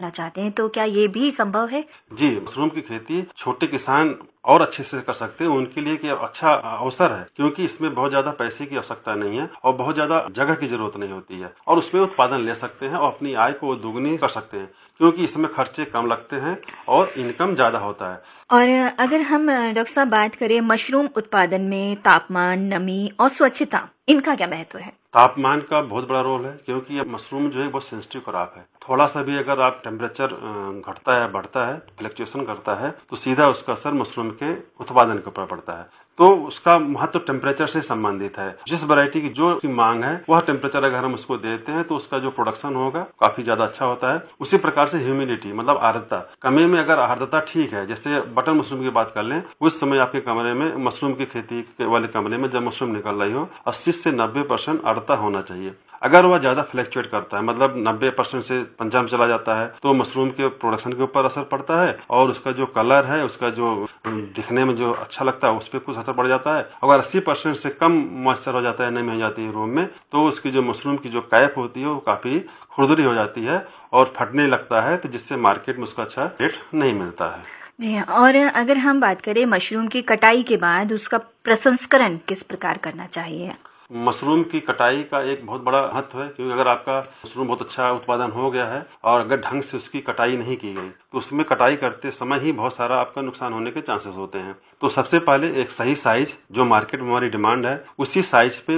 करना चाहते हैं, तो क्या ये भी संभव है? जी, मशरूम की खेती छोटे किसान और अच्छे से कर सकते हैं। उनके लिए कि अच्छा अवसर है, क्योंकि इसमें बहुत ज्यादा पैसे की आवश्यकता नहीं है और बहुत ज्यादा जगह की जरूरत नहीं होती है और उसमें उत्पादन ले सकते हैं और अपनी आय को दोगुनी कर सकते हैं, क्योंकि इसमें खर्चे कम लगते हैं और इनकम ज्यादा होता है। और अगर हम डॉक्टर साहब बात करें मशरूम उत्पादन में तापमान, नमी और स्वच्छता, इनका क्या महत्व है? तापमान का बहुत बड़ा रोल है, क्योंकि ये मशरूम जो है बहुत सेंसिटिव क्रॉप है। थोड़ा सा भी अगर आप टेम्परेचर घटता है, बढ़ता है, फ्लक्चुएशन करता है, तो सीधा उसका असर मशरूम के उत्पादन के ऊपर पड़ता है। तो उसका महत्व टेम्परेचर से संबंधित है। जिस वैरायटी की जो की मांग है वह टेम्परेचर अगर हम उसको देते हैं तो उसका जो प्रोडक्शन होगा काफी ज्यादा अच्छा होता है। उसी प्रकार से ह्यूमिडिटी मतलब आर्द्रता, कमी में अगर आर्द्रता ठीक है, जैसे बटन मशरूम की बात कर लें, उस समय आपके कमरे में मशरूम की खेती वाले कमरे में जब मशरूम निकल रही हो 80 से 90% आर्द्रता होना चाहिए। अगर वह ज्यादा फ्लक्चुएट करता है, मतलब 90% से 55 चला जाता है, तो मशरूम के प्रोडक्शन के ऊपर असर पड़ता है और उसका जो कलर है, उसका जो दिखने में जो अच्छा लगता है उस पर कुछ असर पड़ जाता है। अगर 80% से कम मॉइस्चर हो जाता है, नमी हो जाती है रूम में, तो उसकी जो मशरूम की जो कैप होती है वो काफी खुरदरी हो जाती है और फटने लगता है, तो जिससे मार्केट में उसका अच्छा रेट नहीं मिलता है। जी हाँ, और अगर हम बात करें मशरूम की कटाई के बाद उसका प्रसंस्करण किस प्रकार करना चाहिए? मशरूम की कटाई का एक बहुत बड़ा महत्व है, क्योंकि अगर आपका मशरूम बहुत अच्छा उत्पादन हो गया है और अगर ढंग से उसकी कटाई नहीं की गई तो उसमें कटाई करते समय ही बहुत सारा आपका नुकसान होने के चांसेस होते हैं। तो सबसे पहले एक सही साइज जो मार्केट में हमारी डिमांड है उसी साइज पे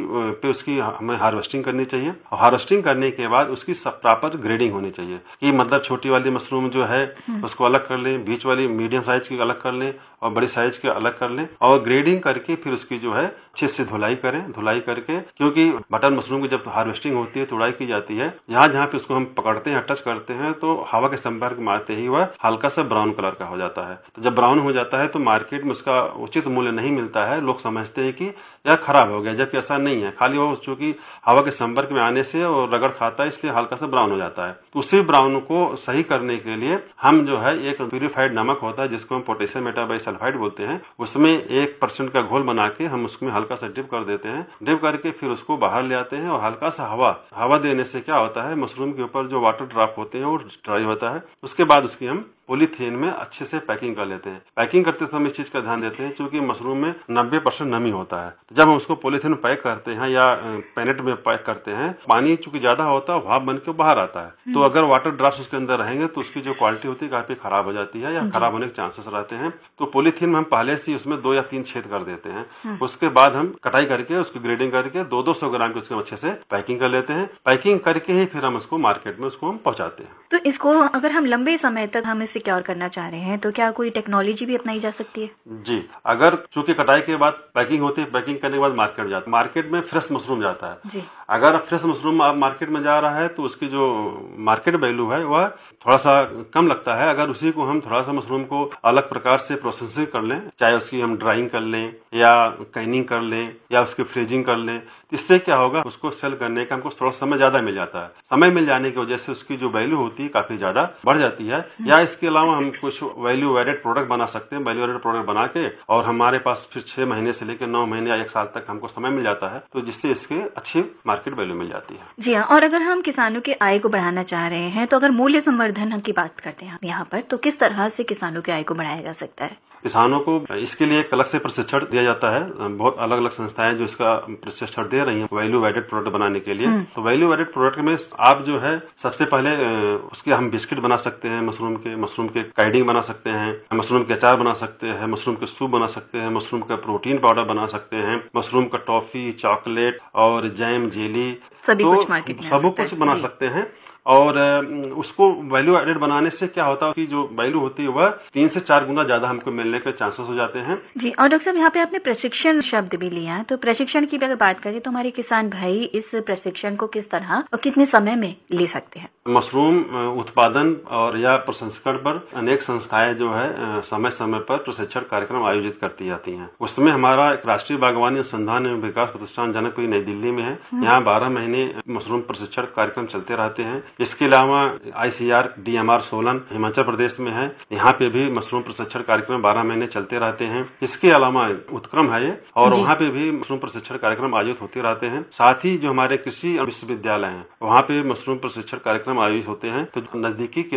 उसकी हमें हार्वेस्टिंग करनी चाहिए और हार्वेस्टिंग करने के बाद उसकी प्रॉपर ग्रेडिंग होनी चाहिए कि मतलब छोटी वाली मशरूम जो है उसको अलग कर लें, बीच वाली मीडियम साइज की अलग कर लें और बड़ी साइज के अलग कर लें और ग्रेडिंग करके फिर उसकी जो है अच्छे से धुलाई करें। धुलाई करके, क्योंकि बटन मशरूम की जब हार्वेस्टिंग होती है, तुड़ाई की जाती है, यहाँ जहाँ पे उसको हम पकड़ते हैं, टच करते हैं, तो हवा के संपर्क में आते ही वह हल्का सा ब्राउन कलर का हो जाता है। तो जब ब्राउन हो जाता है तो मार्केट में उसका उचित मूल्य नहीं मिलता है। लोग समझते हैं कि यह खराब हो गया, जबकि ऐसा नहीं है। खाली वो चूंकि हवा के संपर्क में आने से और रगड़ खाता है, इसलिए हल्का सा ब्राउन हो जाता है। तो उसी ब्राउन को सही करने के लिए हम जो है एक प्यूरिफाइड नमक होता है जिसको हम पोटेशियम मेटाबाइसल्फाइड बोलते हैं, उसमें 1% का घोल बना के हम उसमें हल्का सा डिप कर देते हैं। डिप करके फिर उसको बाहर ले आते हैं और हल्का सा हवा देने से क्या होता है, मशरूम के ऊपर जो वाटर ड्रॉप होते हैं वो ड्राई होता है। उसके बाद उसकी हम पॉलीथीन में अच्छे से पैकिंग कर लेते हैं। पैकिंग करते समय इस चीज का ध्यान देते हैं क्योंकि मशरूम में 90% नमी होता है। तो जब हम उसको पॉलीथीन में पैक करते हैं या पैनेट में पैक करते हैं, पानी चूंकि ज्यादा होता है भाप बन के बाहर आता है, तो अगर वाटर ड्रॉप्स उसके अंदर रहेंगे तो उसकी जो क्वालिटी होती है काफी खराब हो जाती है या खराब होने के चांसेस रहते हैं। तो पॉलीथीन में हम पहले से उसमें 2 या 3 छेद कर देते हैं। उसके बाद हम कटाई करके उसकी ग्रेडिंग करके 200-200 ग्राम की उसके अच्छे से पैकिंग कर लेते हैं। पैकिंग करके ही फिर हम उसको मार्केट में उसको हम पहुंचाते हैं। तो इसको अगर हम लंबे समय तक हम इसे क्योर करना चाह रहे हैं तो क्या कोई टेक्नोलॉजी भी अपनाई जा सकती है? जी, अगर चूंकि कटाई के बाद पैकिंग होती है, पैकिंग करने के बाद मार्केट जाता है, मार्केट में फ्रेश मशरूम जाता है जी। अगर फ्रेश मशरूम आप मार्केट में जा रहा है तो उसकी जो मार्केट वैल्यू है वह थोड़ा सा कम लगता है। अगर उसी को हम थोड़ा सा मशरूम को अलग प्रकार से प्रोसेसिंग कर लें, चाहे उसकी हम ड्राइंग कर लें या कैनिंग कर लें या उसकी फ्रीजिंग कर लें, इससे क्या होगा, उसको सेल करने का हमको थोड़ा समय ज्यादा मिल जाता है। समय मिल जाने की वजह से उसकी जो वैल्यू होती है काफी ज्यादा बढ़ जाती है। या इसके अलावा हम कुछ वैल्यू एडेड प्रोडक्ट बना सकते हैं। वैल्यू एडेड प्रोडक्ट बना के और हमारे पास फिर 6 महीने से लेकर 9 महीने या 1 साल तक हमको समय मिल जाता है, तो जिससे इसके अच्छी मार्केट वैल्यू मिल जाती है। जी हाँ, और अगर हम किसानों की आय को बढ़ाना चाह रहे हैं तो अगर मूल्य संवर्धन की बात करते हैं हम यहाँ पर, तो किस तरह से किसानों की आय को बढ़ाया जा सकता है? किसानों को इसके लिए एक अलग से प्रशिक्षण दिया जाता है। बहुत अलग अलग संस्थाएं जो इसका प्रशिक्षण दे रही हैं वैल्यू एडेड प्रोडक्ट बनाने के लिए। तो वैल्यू एडेड प्रोडक्ट में आप जो है सबसे पहले उसके हम बिस्किट बना सकते हैं, मशरूम के काइडिंग बना सकते हैं, मशरूम के अचार बना सकते हैं, मशरूम के सूप बना सकते हैं, मशरूम का प्रोटीन पाउडर बना सकते हैं, मशरूम का टॉफी, चॉकलेट और जैम, जेली, सभी कुछ मार्केट में सब कुछ बना सकते हैं। और उसको वैल्यू एडेड बनाने से क्या होता है कि जो वैल्यू होती है वह 3 से 4 गुना ज्यादा हमको मिलने के चांसेस हो जाते हैं। जी, और डॉक्टर साहब यहाँ पे आपने प्रशिक्षण शब्द भी लिया, तो प्रशिक्षण की अगर बात करें तो हमारे किसान भाई इस प्रशिक्षण को किस तरह और कितने समय में ले सकते हैं? मशरूम उत्पादन और या प्रसंस्करण पर अनेक संस्थाएं जो है समय समय पर प्रशिक्षण कार्यक्रम आयोजित करती जाती हैं। उसमें हमारा एक राष्ट्रीय बागवानी अनुसंधान एवं विकास प्रतिष्ठान जनकपुरी नई दिल्ली में है। यहाँ 12 महीने मशरूम प्रशिक्षण कार्यक्रम चलते रहते हैं। इसके अलावा ICR DMR सोलन हिमाचल प्रदेश में है, यहाँ पे भी मशरूम प्रशिक्षण कार्यक्रम 12 महीने चलते रहते हैं। इसके अलावा उत्क्रम है ये, और वहाँ पे भी मशरूम प्रशिक्षण कार्यक्रम आयोजित होते रहते हैं। साथ ही जो हमारे कृषि विश्वविद्यालय हैं वहाँ पे मशरूम प्रशिक्षण कार्यक्रम आयोजित होते हैं। तो नजदीकी